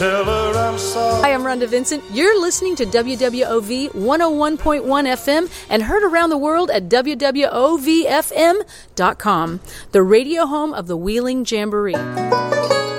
Tell her I'm sorry. Hi, I'm Rhonda Vincent. You're listening to WWOV 101.1 FM and heard around the world at WWOVFM.com, the radio home of the Wheeling Jamboree.